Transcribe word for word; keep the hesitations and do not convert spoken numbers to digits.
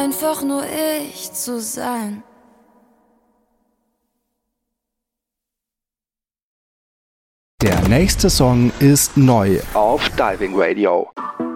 Einfach nur ich zu sein. Der nächste Song ist neu auf Diving Radio.